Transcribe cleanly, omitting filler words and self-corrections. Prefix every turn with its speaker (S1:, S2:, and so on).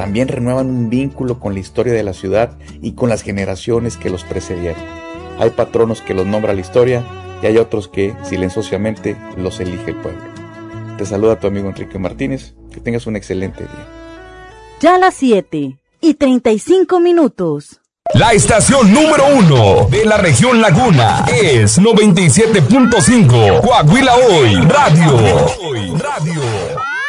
S1: también renuevan un vínculo con la historia de la ciudad y con las generaciones que los precedieron. Hay patronos que los nombra la historia y hay otros que silenciosamente los elige el pueblo. Te saluda tu amigo Enrique Martínez. Que tengas un excelente día.
S2: Ya a las 7:35.
S3: La estación número 1 de la región Laguna es 97.5 Coahuila Hoy Radio.